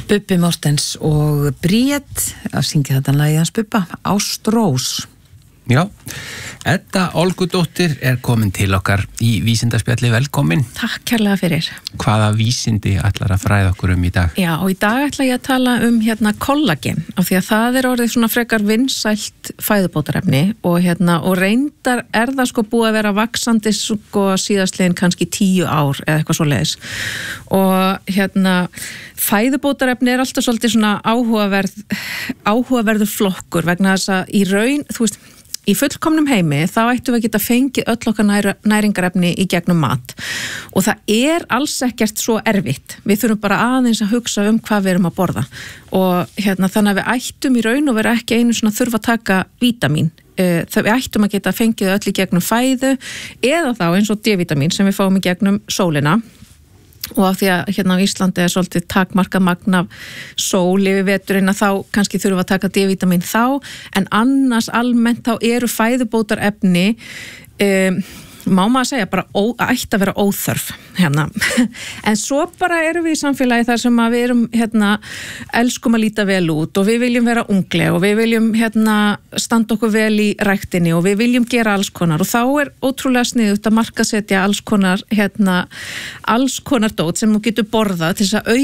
Bubbi Mortens og Bríett að syngja þetta lagið hans Bubba, Ástrós. Já, Edda Olgudóttir er komin til okkar í vísindaspjalli, velkomin. Takk kærlega fyrir. Hvaða vísindi ætlar að fræða okkur í dag? Já, og í dag ætla ég að tala kollagen, af því að það er orðið svona frekar vinsælt fæðubótarefni og reyndar er það búið að vera vaxandi síðastliðin kannski 10 ár eða eitthvað svoleiðis. Og fæðubótarefni er alltaf svolítið svona áhugaverður flokkur vegna þess að í raun, þú veist, í fullkomnum heimi þá ættum við að geta fengið öll okkar næringarefni í gegnum mat og það er alls ekkert svo erfitt. Við þurfum bara aðeins að hugsa hvað við erum að borða og þannig að við ættum í raun og vera ekki einu svona þurfa að taka vítamín. Við ættum að geta fengið öll í gegnum fæðu eða þá eins og D-vítamín sem við fáum í gegnum sólina. Og af því að á Íslandi er svolítið takmarkað magn af sól yfir veturinn að þá kannski þurfum að taka D-vítamín þá, en annars almennt þá eru fæðubótarefni má maður segja bara ætti að vera óþörf en svo bara erum við í samfélagi þar sem að við erum elskum að líta vel út og við viljum vera ungleg og við viljum standa okkur vel í ræktinni og við viljum gera alls konar og þá er ótrúlega sniðugt að markaðsetja alls konar dót sem þú getur borðað til þess að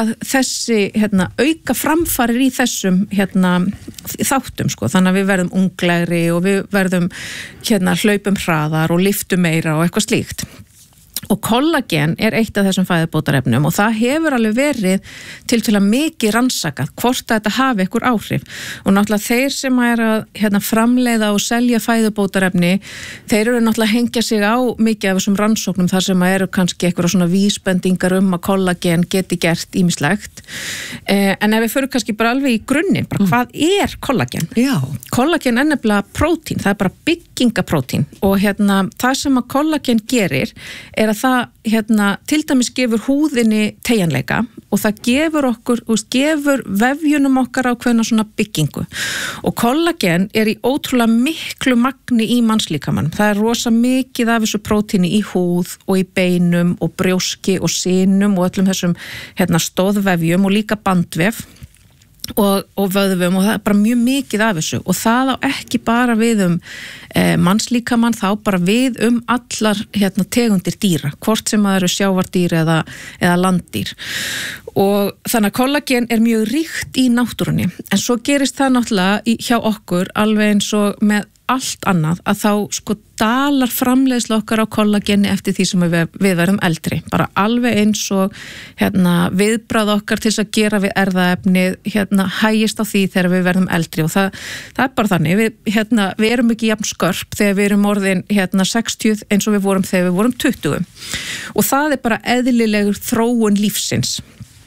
auka framfarir í þessum þáttum þannig að við verðum unglegri og við verðum hlaupum hraðar og lyftum meira og eitthvað slíkt. Og kollagen er eitt af þessum fæðubótarefnum og það hefur alveg verið tiltölulega mikið rannsakað hvort þetta hafi einhver áhrif og náttúrulega þeir sem er að framleiða og selja fæðubótarefni þeir eru náttúrulega að hengja sig á mikið af þessum rannsóknum þar sem eru kannski eitthvað svona vísbendingar að kollagen geti gert ýmislegt en ef við förum kannski bara alveg í grunninn bara hvað er kollagen? Já. Kollagen er nefnilega prótín, það er bara byggingaprótín og það sem að kollagen gerir er að það til dæmis gefur húðinni teygjanleika og það gefur okkur, gefur vefjunum okkar ákveðna svona byggingu og kollagen er í ótrúlega miklu magni í mannslíkamanum. Það er rosa mikið af þessu prótíni í húð og í beinum og brjóski og sinum og öllum þessum stoðvefjum og líka bandvef og vöðvum og það er bara mjög mikið af þessu og það á ekki bara við mannslíkamann, þá bara við allar tegundir dýra, hvort sem það eru sjávardýr eða landdýr og þannig að kollagen er mjög ríkt í náttúrunni en svo gerist það náttúrulega hjá okkur alveg eins og með allt annað að þá dalar framleiðsla okkar á kollageni eftir því sem við verðum eldri, bara alveg eins og viðbragð okkar til þess að gera við erfðaefnið hægist á því þegar við verðum eldri og það er bara þannig, við erum ekki jafn skörp þegar við erum orðin 60 eins og við vorum þegar við vorum 20 og það er bara eðlilegur þróun lífsins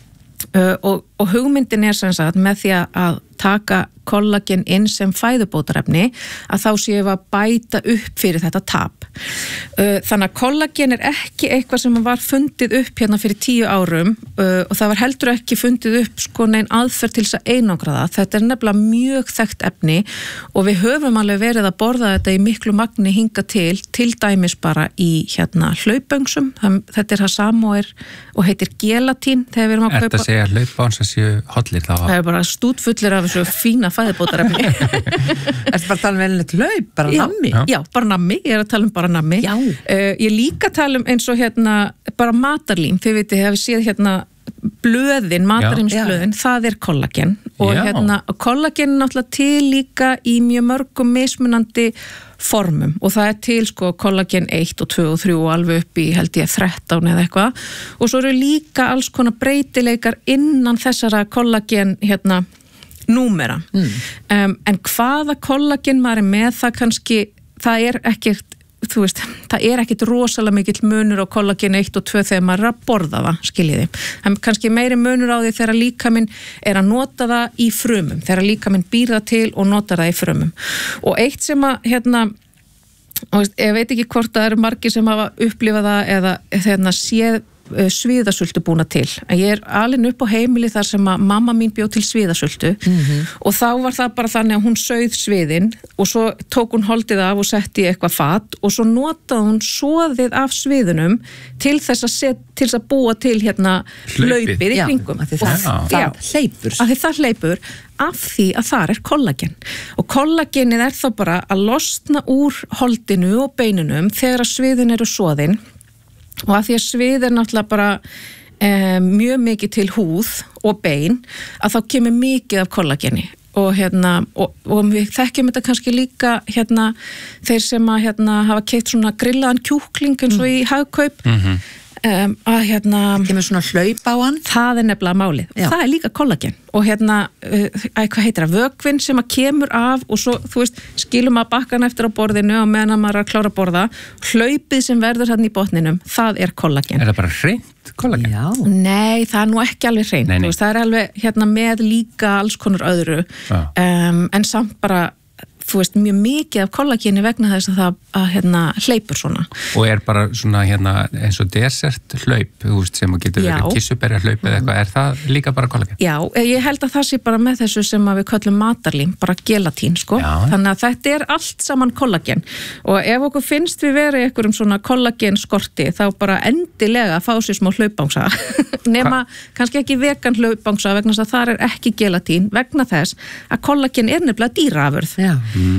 og hugmyndin er sem sagt með því að taka kollagen inn sem fæðubótarefni að þá séum við að bæta upp fyrir þetta tap. Þannig að kollagen er ekki eitthvað sem var fundið upp fyrir 10 árum og það var heldur ekki fundið upp nein aðferð til þess að einangra það. Þetta er nefnilega mjög þekkt efni og við höfum alveg verið að borða þetta í miklu magni hinga til dæmis bara í hlaupöngsum. Þetta er það sama og heitir gelatín þegar við erum að kaupa. Ertu að segja hlaupáns að séu hollir þá? Það er bara stútfullir af þessu fína fæðubótarefni. Ertu bara að tala um velnilegt hlaup, bara nammi? Já, bara nammi, ég er að tala um bara nammi. Já. Ég líka tala um eins og bara matarlím, þið vitið, hefur séð blöðin, matarlímsblöðin, það er kollagen og kollagen er náttúrulega til líka í mjög mörgum mismunandi formum og það er til kollagen 1 og 2 og 3 og alveg upp í held ég 13 eða eitthvað og svo eru líka alls konar breytileikar innan þessara kollagen númera en hvaða kollagen maður er með það kannski, það er ekkert þú veist, það er ekkit rosalega mikill munur á kollagen 1 og 2 þegar maður er að borða það, skiljiði. Það er kannski meiri munur á því þegar líkaminn er að nota það í frumum, þegar líkaminn býr það til og notar það í frumum. Og eitt sem að, ég veit ekki hvort það eru margir sem hafa upplifað það eða séð sviðasultu búna til. Ég alin upp á heimili þar sem að mamma mín bjó til sviðasultu og þá var það bara þannig að hún sauð sviðin og svo tók hún holdið af og setti í eitthvað fat og svo notaði hún soðið af sviðunum til þess að búa til hérna hlaupið í kringum. Af því það hleypur af því að þar kollagen og kollagenið þá bara að losna úr holdinu og beinunum þegar að sviðin eru soðin og af því að svið náttúrulega bara mjög mikið til húð og bein að þá kemur mikið af kollageni og og við þekkjum þetta kannski líka þeir sem að hafa keypt svona grillaðan kjúkling eins og í Hagkaup að kemur svona hlaup á hann. Það nefnilega málið. Það líka kollagen og hvað heitir það, vökvinn sem að kemur af og svo, þú veist, skilum að bakkan eftir á borðinu og meðan maður að klára að borða hlaupið sem verður í botninum, það kollagen. Það bara hreint kollagen? Já. Nei, það nú ekki alveg hreint. Þú veist, það alveg með líka alls konar öðru en samt bara þú veist, mjög mikið af kollageni vegna þess að það hleypur svona. Og bara svona eins og desert hlaup, þú veist, sem getur verið kissuberja hlaup eða eitthvað, það líka bara kollagen? Já, ég held að það sé bara með þessu sem við köllum matarlím, bara gelatín, sko. Já. Þannig að þetta allt saman kollagen og ef okkur finnst við verið einhverjum svona kollagen skorti, þá bara endilega fá sér smá hlaupbangsa nema kannski ekki vegan hlaupbangsa vegna þess að það ekki gelatín vegna þess að kollagen nefnilega dýraafurð. Já.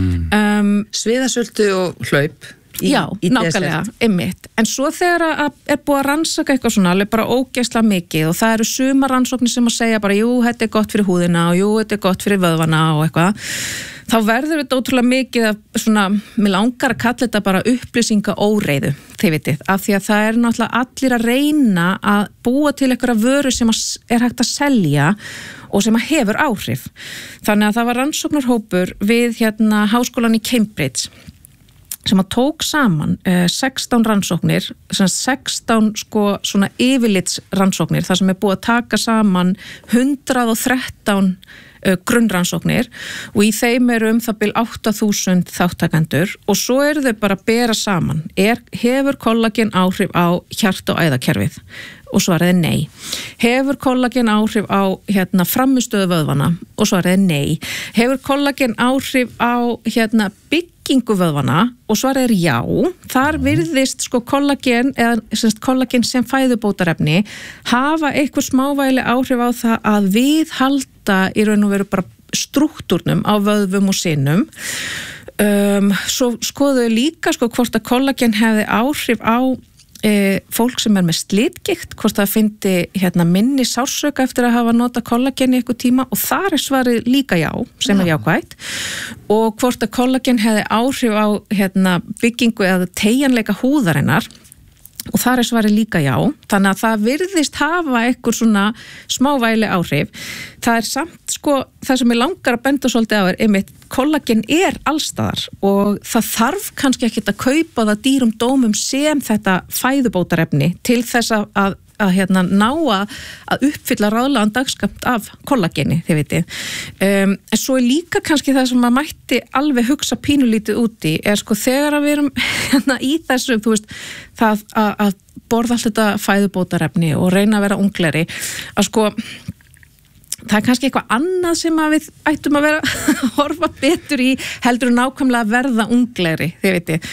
Sviðasöldu og hlaup í nákvæmlega, einmitt en svo þegar að búið að rannsaka eitthvað svona alveg bara ógeðslega mikið og það eru sumar rannsóknir sem að segja bara jú, þetta gott fyrir húðina og jú, þetta gott fyrir vöðvana og eitthvað þá verður þetta ótrúlega mikið að svona, mér langar að kalla þetta bara upplýsinga óreiðu, þið vitið, af því að það náttúrulega allir að reyna að búa til einhverja vöru sem hægt að selja og sem hefur áhrif. Þannig að það var rannsóknarhópur við háskólan í Cambridge sem að tók saman 16 rannsóknir, 16 svona yfirlits rannsóknir, þar sem búið að taka saman 113 grunnrannsóknir og í þeim það bil 8.000 þáttakendur og svo þau bara að bera saman. Hefur kollagen áhrif á hjarta- og æðakerfið? Og svaraði nei. Hefur kollagen áhrif á framistöðu vöðvana? Og svaraði nei. Hefur kollagen áhrif á byggingu vöðvana? Og svaraði já. Þar virðist kollagen kollagen sem fæðubótarefni hafa einhver smávægileg áhrif á það að viðhalda í raun og veru bara strúktúrnum á vöðvum og sinum. Svo skoðuðu líka hvort að kollagen hefði áhrif á fólk sem með slitgikt, hvort það fyndi minni sársauka eftir að hafa nota kollagen í eitthvað tíma og þar svarið líka já, sem jákvætt og hvort að kollagen hefði áhrif á byggingu eða teygjanleika húðarinnar og þar svarið líka já, þannig að það virðist hafa eitthvað svona smávægileg áhrif. Það samt það sem ég langar að benda svolítið á einmitt, kollagen allstaðar og það þarf kannski ekki að kaupa það dýrum dómum sem þetta fæðubótarefni til þess að ná að uppfylla ráðlegan dagskamt af kollageni, þið vitið. En svo líka kannski það sem maður mætti alveg hugsa pínulítið úti þegar að við erum í þessu, þú veist, það að borða allt þetta fæðubótarefni og reyna að vera unglegri, að það kannski eitthvað annað sem að við ættum að vera að horfa betur í heldur nákvæmlega að verða unglegri, þið vitið.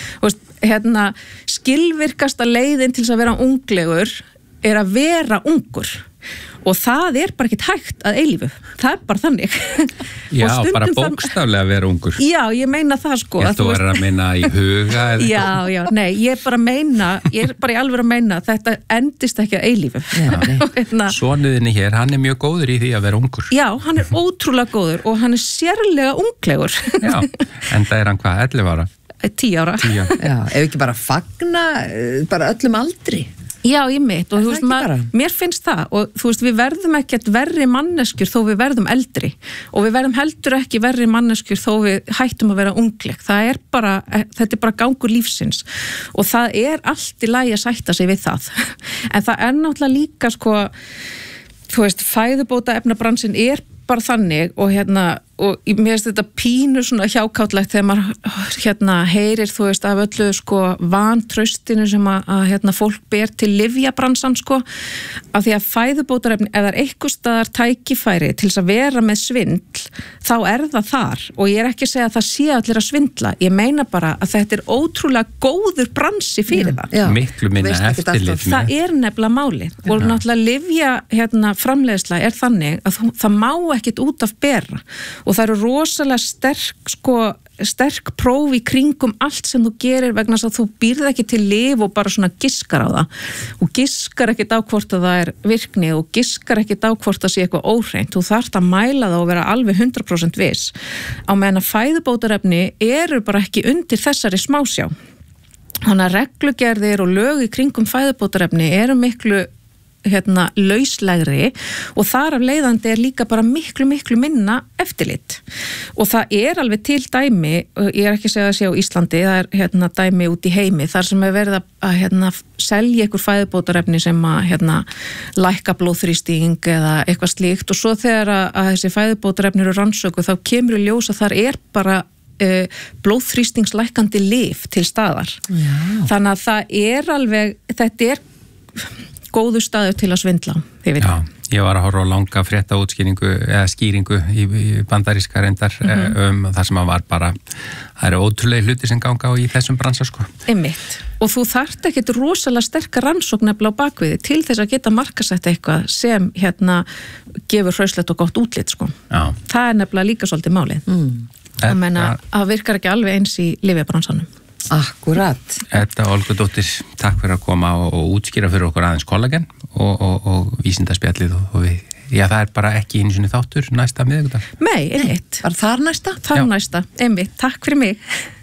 Skilvirkasta leiðin til þess að vera unglegur að vera ungur og það bara ekkert hægt að eilífu, það bara þannig. Já, bara bókstaflega að vera ungur. Já, ég meina það Ég þú að meina í huga eða Já, nei, ég bara í alveg að meina þetta endist ekki að eilífu. Sonuðinni hér, hann mjög góður í því að vera ungur. Já, hann ótrúlega góður og hann sérlega unglegur. Já, en það hann hvað, 11 ára? 10 ára. 10 ára. Já, ef ekki bara fagna bara öllum aldri. Já, ég mitt og þú veist, mér finnst það og þú veist, við verðum ekkert verri manneskjur þó við verðum eldri og við verðum heldur ekki verri manneskjur þó við hættum að vera ungleg. Þetta bara gangur lífsins og það allt í lagi að sætta sig við það. En það náttúrulega líka, þú veist, fæðubótaefnabransin bara þannig og og mér finnst þetta pínu svona hjákátlegt þegar maður heyrir þú veist af öllu sko vantraustinu sem að fólk ber til lyfjabransan sko, af því að fæðubótarefni, ef það er einhvers staðar tækifæri til þess að vera með svindl, þá er það þar og ég er ekki að segja að það sé allir að svindla, ég meina bara að þetta er ótrúlega góður bransi fyrir það. Miklu minna eftirlit. Það er nefnilega málið og náttúrulega lyfja framleiðsla er þannig að það má ekkit út af bera og það eru rosalega sterk próf í kringum allt sem þú gerir vegna þess að þú býrð ekki til lyf og bara svona giskar á það og giskar ekkit á hvort að það er virkni og giskar ekkit á hvort að sé eitthvað óhreint, þú þarft að mæla það og vera alveg 100% viss á meðan að fæðubótarefni eru bara ekki undir þessari smásjá. Þannig að reglugerðir og lög í kringum fæðubótarefni eru miklu lauslegri og þar af leiðandi er líka bara miklu minna eftirlit og það er alveg til dæmi, ég er ekki að segja að sé á Íslandi, það er dæmi út í heimi þar sem er verið að selja ykkur fæðubótarefni sem að lækka blóðþrýsting eða eitthvað slíkt og svo þegar að þessi fæðubótarefni eru rannsöku þá kemur í ljós að þar er bara blóðþrýstingslækkandi lyf til staðar. Já. Þannig að það er alveg, þetta er góðu staður til að svindla. Já, ég var að horfa á langa frétta útskýringu eða skýringu í bandaríska reyndar þar sem að var bara, það eru ótrúlega hluti sem ganga á í þessum bransa sko. Einmitt. Og þú þarft ekkit rosalega sterkar rannsókn nefnilega á bakviði til þess að geta markasett eitthvað sem gefur hraustlegt og gott útlit sko. Já. Það er nefnilega líka svolítið málið. Það meina að virkar ekki alveg eins í lyfjabransanum. Akkurat. Edda Olgudóttir, takk fyrir að koma og útskýra fyrir okkur aðeins kollagen og vísindaspjallið og við, já það er bara ekki einu sinni þáttur næsta miðvikudag. Nei, einmitt. Var það næsta? Það næsta, einmitt. Takk fyrir mig.